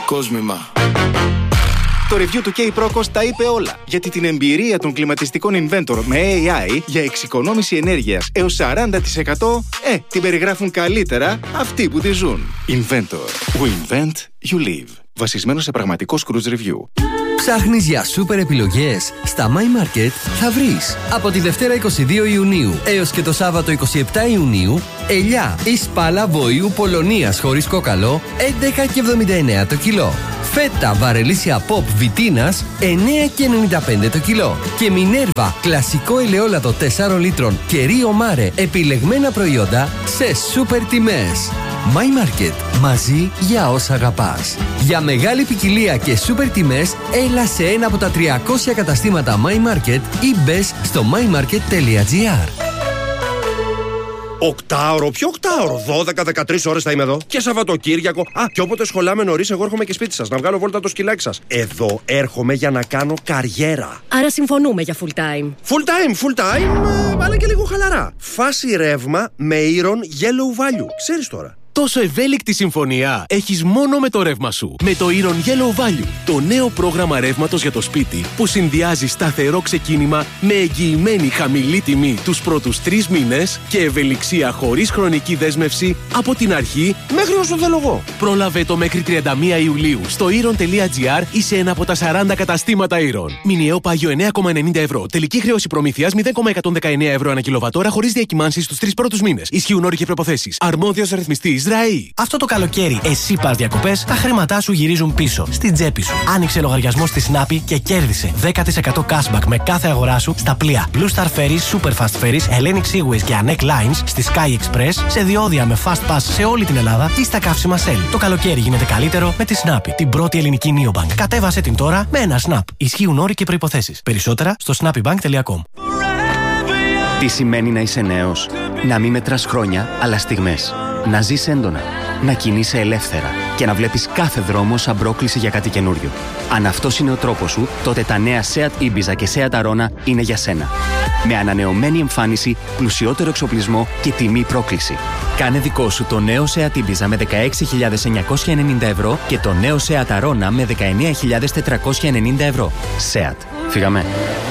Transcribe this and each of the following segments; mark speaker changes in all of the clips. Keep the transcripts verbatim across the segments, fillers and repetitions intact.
Speaker 1: Κόσμημα.
Speaker 2: Το review του K-Procos τα είπε όλα, γιατί την εμπειρία των κλιματιστικών Inventor με έι άι για εξοικονόμηση ενέργειας έως σαράντα τοις εκατό ε, την περιγράφουν καλύτερα αυτοί που τη ζουν. Inventor. We invent, you live. Βασισμένο σε πραγματικό Cruise Review.
Speaker 3: Ψάχνεις για σούπερ επιλογές? Στα My Market θα βρεις. Από τη Δευτέρα είκοσι δύο Ιουνίου έως και το Σάββατο είκοσι επτά Ιουνίου, ελιά ή σπάλα βοήου Πολωνίας χωρίς κόκαλο, έντεκα και εβδομήντα εννέα το κιλό. Φέτα βαρελίσια Pop Βιτίνας, εννέα και ενενήντα πέντε το κιλό. Και Μινέρβα κλασικό ελαιόλαδο τεσσάρων λίτρων και Ρίο Μάρε επιλεγμένα προϊόντα σε σούπερ τιμές. My Market. Μαζί για όσα αγαπάς. Για μεγάλη ποικιλία και σούπερ τιμές, έλα σε ένα από τα τριακόσια καταστήματα My Market ή μπες στο my market τελεία gr.
Speaker 4: Οκτάωρο, ποιο οκτάωρο? δώδεκα με δεκατρείς ώρες θα είμαι εδώ. Και Σαββατοκύριακο. Α, και όποτε σχολάμε νωρίς, εγώ έρχομαι και σπίτι σας να βγάλω βόλτα το σκυλάκι σας. Εδώ έρχομαι για να κάνω καριέρα.
Speaker 5: Άρα συμφωνούμε για full time.
Speaker 4: Full time, full time, ε, αλλά και λίγο χαλαρά. Φάση ρεύμα με Iron Yellow Value. Ξέρεις τώρα.
Speaker 6: Τόσο ευέλικτη συμφωνία έχεις μόνο με το ρεύμα σου. Με το Iron Yellow Value, το νέο πρόγραμμα ρεύματος για το σπίτι που συνδυάζει σταθερό ξεκίνημα με εγγυημένη χαμηλή τιμή τους πρώτους τρεις μήνες και ευελιξία χωρίς χρονική δέσμευση από την αρχή
Speaker 4: μέχρι όσο θέλω εγώ.
Speaker 6: Πρόλαβε το μέχρι τριάντα μία Ιουλίου στο iron τελεία gr ή σε ένα από τα σαράντα καταστήματα Iron. Μηνιαίο πάγιο εννέα κόμμα ενενήντα ευρώ. Τελική χρέωση προμήθειας μηδέν κόμμα εκατόν δεκαεννέα ευρώ ανά κιλοβατόρα χωρίς διακυμάνσεις στους τρεις πρώτους μήνες. Ισχύουν όροι και προϋποθέσεις. Αρμόδιος ρυθμιστής ΡΑΗ.
Speaker 7: Αυτό το καλοκαίρι εσύ πας διακοπές, τα χρήματά σου γυρίζουν πίσω στην τσέπη σου. Άνοιξε λογαριασμό στη Snappy και κέρδισε δέκα τοις εκατό cashback με κάθε αγορά σου στα πλοία Blue Star Ferries, Super Fast Ferries, Hellenic Seaways και Anek Lines, στη Sky Express, σε διόδια με Fast Pass σε όλη την Ελλάδα ή στα καύσιμα Shell. Το καλοκαίρι γίνεται καλύτερο με τη Snappy, την πρώτη ελληνική neobank. Κατέβασε την τώρα με ένα Snap. Ισχύουν όροι και προϋποθέσεις. Περισσότερα στο snappybank τελεία com.
Speaker 8: Τι σημαίνει να είσαι νέος? Να μην μετράς χρόνια, αλλά στιγμές. Να ζεις έντονα, να κινείσαι ελεύθερα και να βλέπεις κάθε δρόμο σαν πρόκληση για κάτι καινούριο. Αν αυτός είναι ο τρόπος σου, τότε τα νέα Seat Ibiza και Seat Arona είναι για σένα. Με ανανεωμένη εμφάνιση, πλουσιότερο εξοπλισμό και τιμή πρόκληση. Κάνε δικό σου το νέο Seat Ibiza με δεκαέξι χιλιάδες εννιακόσια ενενήντα ευρώ και το νέο Seat Arona με δεκαεννέα χιλιάδες τετρακόσια ενενήντα ευρώ. Seat. Φύγαμε.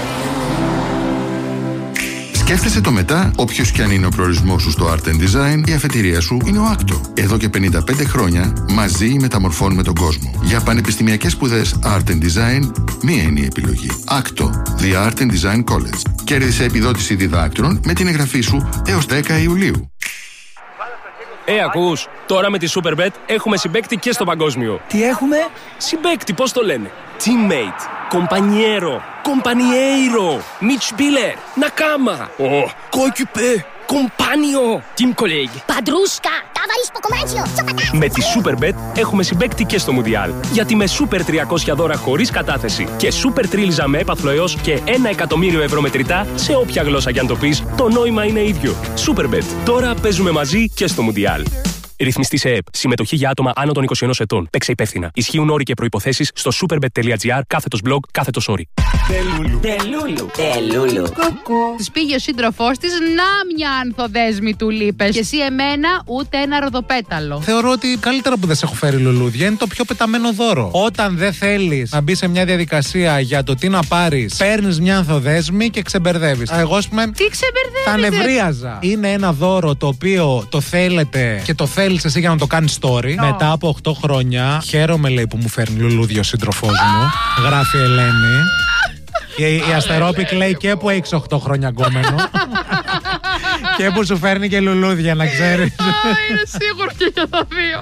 Speaker 9: Σκέφτεσαι το μετά, όποιος κι αν είναι ο προορισμός σου στο Art and Design, η αφετηρία σου είναι ο Acto. Εδώ και πενήντα πέντε χρόνια μαζί μεταμορφώνουμε τον κόσμο. Για πανεπιστημιακές σπουδές Art and Design, μία είναι η επιλογή. Acto, The Art and Design College. Κέρδισε επιδότηση διδάκτρων με την εγγραφή σου έως δέκα Ιουλίου.
Speaker 10: Ε, ακούς, τώρα με τη Superbet έχουμε συμπαίκτη και στο παγκόσμιο.
Speaker 7: Τι έχουμε?
Speaker 10: Συμπαίκτη, πώς το λένε? Teammate, compañero, compañeiro, Mitspieler, Nakama, oh, coéquipier, compagno, team colleague,
Speaker 11: Padrusca, ταβαρίς στο κομμάτσιο.
Speaker 10: Με τη Superbet έχουμε συμπαίκτη και στο Μουντιάλ. Γιατί με Super τριακόσια δώρα χωρίς κατάθεση και Super τρίλιζα με έπαθλο έως και ένα εκατομμύριο ευρώ μετρητά, σε όποια γλώσσα κι αν το πεις, το νόημα είναι ίδιο. Superbet. Τώρα παίζουμε μαζί και στο Μουντιάλ. Ρυθμιστή σε ΕΠ. Συμμετοχή για άτομα άνω των είκοσι ενός ετών. Παίξε υπεύθυνα. Ισχύουν όροι και προϋποθέσεις στο superbet τελεία gr κάθετος blog κάθετος όροι.
Speaker 12: Τελούλου. Τελούλου. Τελούλου. Της πήγε ο σύντροφός της, να μια ανθοδέσμη του λείπες. Και εσύ εμένα ούτε ένα ροδοπέταλο.
Speaker 13: Θεωρώ ότι καλύτερα που δεν σε έχω φέρει λουλούδια είναι το πιο πεταμένο δώρο. Όταν δεν θέλεις να μπει σε μια διαδικασία για το τι να πάρεις, παίρνεις μια ανθοδέσμη και ξεμπερδεύεις. Εγώ, ας πούμε,
Speaker 12: τι ξεμπερδεύεις?
Speaker 13: θα νευρίαζα. Είναι ένα δώρο το οποίο το θέλετε και το θέλετε εσύ για να το κάνεις story. No. Μετά από οκτώ χρόνια, χαίρομαι, λέει, που μου φέρνει λουλούδια ο σύντροφός μου. Γράφει η Ελένη. Η, η Αστερόπικ λέει και που έχεις οκτώ χρόνια γκόμενο. Και που σου φέρνει και λουλούδια, να ξέρεις.
Speaker 12: Είναι σίγουρο και για τα δύο.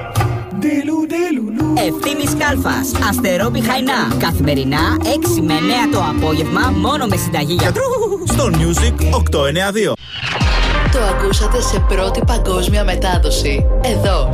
Speaker 14: Ευθύμης Κάλφας, Αστερόπη Χαϊνά. Καθημερινά έξι με εννέα το απόγευμα, μόνο με συνταγή γιατρού.
Speaker 15: Στο Music οκτακόσια ενενήντα δύο.
Speaker 16: Το ακούσατε σε πρώτη παγκόσμια μετάδοση. Εδώ,